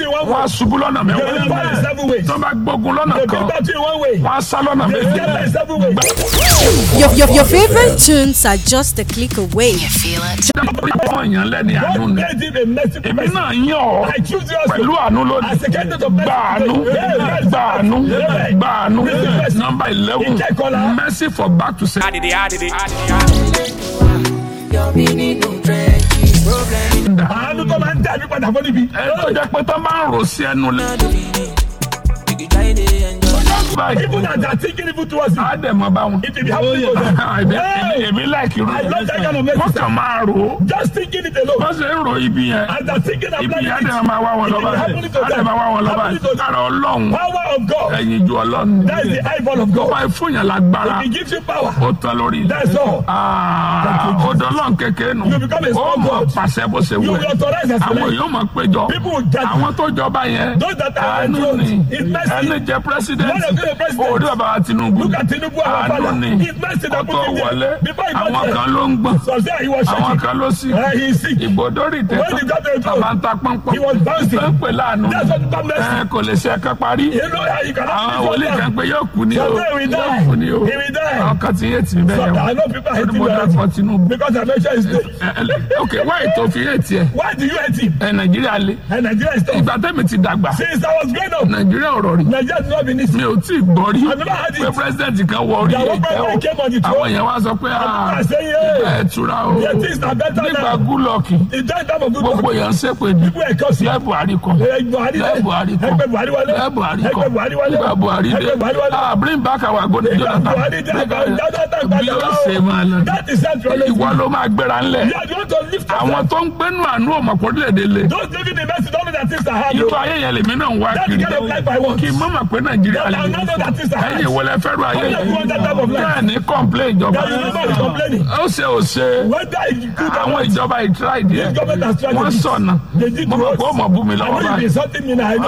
in one way. wọ́n á ṣubú lọ́nà They mẹ́wàá. will fall in 7 ways. tó bá gbógun lọ́nà They kan bring battle in one way. wọ́n á sá lọ́nà They méjì. scatter in 7 ways. Your favorite tunes are just a click away. You feel it? àwọn èèyàn lẹ́ni àánú God ni. made him a merciful èmi person. náà yàn ọ́ I choose you pẹ̀lú also. àánú lónìí. As a candidate of gba àánú mercy. gba àánú Amen. gba àánú. Mercy. Number 11 Ìkẹ́kọ̀ọ́lá. mercy for back to say. Àánú tó máa ń dá mi padà fún níbi. ẹ tó jẹ́ pé tó máa ń rò sí ẹnu lẹ́. báyìí Even as they are thinking evil towards you, á dẹ̀ mọ́ bá wọn. it will be happening to them. èmi láìkì rò. I love that kind of message. wọ́n kàn máa rò ó. Just thinking it alone. wọ́n ṣe ń ro ibi yẹn. As they are thinking and ibi planning yẹn á it, dẹ̀ máa wá wọn it lọ will be báyìí. happening to á dẹ̀ them. máa wá wọn lọ Happening to báyìí. them. kára ọlọ́run Power of God. ẹ̀yìn ju ọlọ́run. That is the eyeball of God. wọ́n máa fún yàn lágbára. He gives you power. ó tán lórí. That's all. ọ̀dọ́ lọ́n kékeré nù. You become a ó small mọ̀ God. pàṣẹ bó ṣe You wù will ẹ́. authorize as àwọn well. èèyàn máa péjọ. People will judge. àwọn tó jọba yẹn. Those that are àánú enthroned. ni. It's mercy. ẹni jẹ president. When they be president. orí bàbá wa Tinubu. Look at Tinubu, our àánú father. ni. It's mercy that ọ̀tọ̀ put him wọlé. there. Before he got àwọn there. kan ló ń gbọ̀n. So there he was àwọn shaking. kan ló sì. He is sick. ìgbòdórì When he got to the throne, bàbá ń ta pọ́npọ́n. he was bouncing. ń pè láàánú. That's what God mercy. kò lè ṣe ẹ̀ka parí. You know how you cannot àwọn be wòlíì kan pé yóò kú ni o. Someday he will die. yóò kú ni o. He will die. àwọn kan ti yé tì bẹ́ẹ̀ So I yẹn. know people hate him mo already. dákọ̀ Tinubu. Because I mentioned his name. ok wáyé tó fi yé tiẹ̀. Why do you hate him? Nàìjíríà le. And Nigeria is tough. ìgbà tẹ́mi ti dàgbà. Since I was growing up, Nàìjíríà ọ̀rọ̀ rí. Nigeria has not been easy. mi ò tí ì gbọ́ rí. I've never had it. pé president kan wọ orí Ìyàwó ìtẹ́ president came on the o. throne. àwọn yẹn wá sọ pé I say, yeah, ẹ tura o. yeah, things are better nígbà now. gúlọ̀kì It's that time of good gbogbo luck. yẹn ń ṣépè ní. People are cursing. lẹ́ Buhari kan. Buhari lẹ́ Buhari kan. Ẹgbẹ́ Buhari wálé. lẹ́ Buhari kan. Ẹgbẹ́ Buhari wálé. nígbà Buhari dé. Ẹgbẹ́ Buhari wálé. bring back our golden Jonathan. Buhari dé àgbà Jonathan bí ó ṣe máa lọ. That is central. ìwọ ló máa gbéra ńlẹ̀. Yeah, you want to lift àwọn yourself. tó ń gbénú àánú ọmọkùnrin le. Those living in mercy don't know that things are hard. irú ayé yẹn lèmi náà ń wá That's the kiri. kind of life I want. kì í mọ̀ mọ̀ pé Nàìjíríà I know that things are hard. ẹ̀yìn ìwọlẹ̀ fẹ́rù ayé How do you want that type of life? bẹ́ẹ̀ ni complain ìjọba. That you never be complaining. ó ṣe ò ṣe. Whether you do that or àwọn not. ìjọba ìtura ìdí ẹ̀ This government has tried wọ́n to do. sọ̀nà. They did mo mọ̀ worse. pé ó mọ̀ bú mi I lọ́wọ́ know you've báyìí. been insulting me now. I know.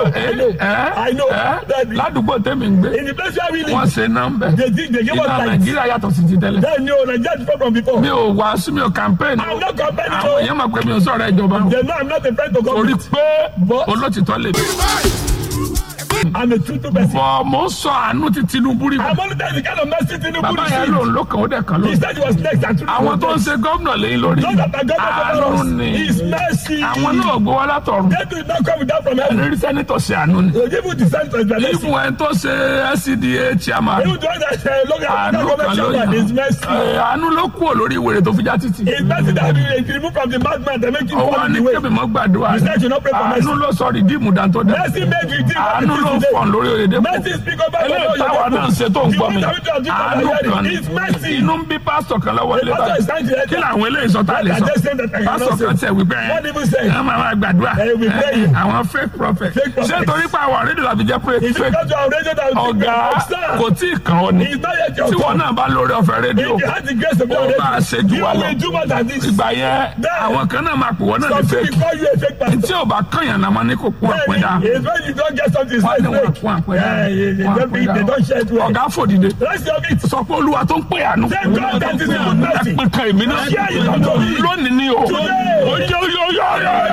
I know. That ládùúgbò tèmi ń gbé in the place where we wọ́n live, ṣe nọ́mbẹ̀. they give us ìlànà light. Nàìjíríà yàtọ̀ sí ti tẹ́lẹ̀. Then you Nigeria is different from before. mi ò wàásù mi ò campaign. I'm not complaining. àwọn èèyàn mọ̀ pé mi ò sọ̀rọ̀ ìjọba. They know I'm not a friend to torí government. pé But olótìtọ́ lè bí. I'm a true person. bọ̀ mo ń sọ àánú ti Tinubu rí. I'm only telling the kind of mercy Tinubu bàbá yẹn received. lòun ló kàn ó dẹ̀ kàn ló. He said he was next and Tinubu àwọn was tó ń next. ṣe gómìnà lẹ́yìn lórí. Those that are government àánú over us ni. is mercy. àwọn náà gbowó látọ̀run. They do not come down from heaven. rí sẹ́nitọ̀ ṣe àánú ni. They give you the sense of mercy. ìfún ẹ̀ tó ṣe SCDA chairman. Even the one that look at àánú the kan ló government is mercy. àánú ló kú olórí wèrè tó fi já títì. It's mercy that we remove from the madman that make you ọwọ́ fall in ní the way. kébì mọ́ gbàdúrà. You said you not pray for mercy. àánú ló sọ rìdíìmù dantó dẹ. Mercy made you think àánú ló today. fọ̀n lórí oyèdè. Mercy speak over eléyìí táwa náà ń ṣe tó ń gbọ́ mi. àánú kan ní. It's mercy. inú ń bí pásítọ̀ kan lọ́wọ́ ilé Pastor is trying to báyìí. kí làwọn eléyìí sọ tá a lè I sọ. just said that I cannot pásítọ̀ say. kan tẹ̀ wípé What did he say? ẹ máa gbàdúrà. We pray. àwọn fake prophet. Fake prophet. ṣé torí pé àwọn rédíò làbí jẹ́ pé It's fake. because you are ready that ọ̀gá kò tí ì kàn ọ́ ni. It's not yet your tí wọn turn. náà bá lórí ọ̀fẹ́ rédíò. If you had the grace of ó God, bá a ṣe jù you wá lọ. will do more than this. ìgbà yẹn àwọn kan náà máa pè wọ́n náà ní Some fake. people call you a fake pastor. tí ò bá kànyàn náà máa ní kó pọ́n àpẹ́ dá. It's when you don't get something, it's wọ́n ní wọ́n fake. pọ́n àpẹ́ dá. They don't share it well. ọ̀gá fòdìdé. Let's do it. sọ pé olúwa tó ń pè àánú. Thank God that is your mercy. ẹ pè kan èmi náà. Share it unto me. lónìí ni o. Today. oyoyoyoyoyo.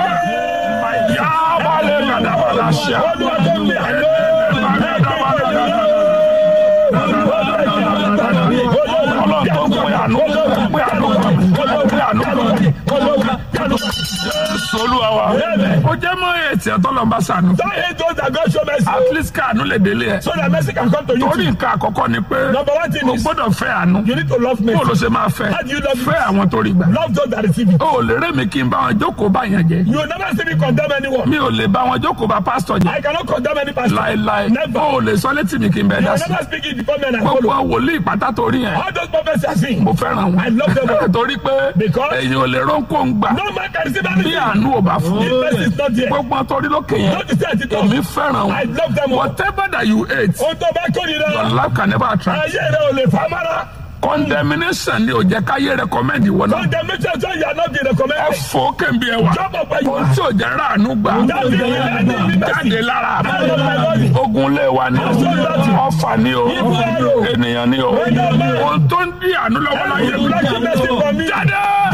yá balẹ̀ gàdàbàdà ṣá. Olúwa tó ń pè àánú. ọlọ́run tó ń pè àánú. pè àánú. pè àánú. Jésù Olúwa wa. ó jẹ́ mọ́ ètì ẹ̀tọ́ lọ́nba sànú. Don't hate those that God show mercy. at least káànú lè délé ẹ̀. So that mercy can come to you. torí nǹkan àkọ́kọ́ ni pé Number one thing o is gbọ́dọ̀ fẹ́ àánú. you need to love bó ló mercy. ṣe máa fẹ́. How do you love fẹ́ it? àwọn tó rí gbà. Love those that receive it. o ò lè rẹ́ mi kí n bá wọn jókòó bá yẹn jẹ. You will never see me condemn anyone. mi ò lè bá wọn jókòó bá pásítọ̀ jẹ. I cannot condemn any pastor. láéláé Never. o ò lè sọ létí mi kí n bẹ̀ You dá will sí. never speak it before men and gbogbo follow. wòlíì pátá torí yẹn All those prophets are seen. mo fẹ́ràn I love them all. wọn. torí pé Because èyàn ò lè rónkó ń gbà no man can receive bí anything. àánú ò bá fún. If mercy is not there. gbogbo torí lókè yẹn Don't say it èmi all. fẹ́ràn I wọn. love them all. whatever that you hate Ohun tó bá kórìíra. your life can never attract. Ayé rẹ̀ ò lè fa mára. condemnation ni ò jẹ́ káyé recommend ìwọ náà. Condemnation so you are not being ẹ recommended. fò kẹ́mi ẹ wà. Jump up where you ohun are. tí ò jẹ́ ráàánú gbà. jáde lára mi. ogun lé wa ni o. ọfà ni o. ènìyàn ni o. ohun tó ń di àánú lọ́wọ́ láyé mi. jáde.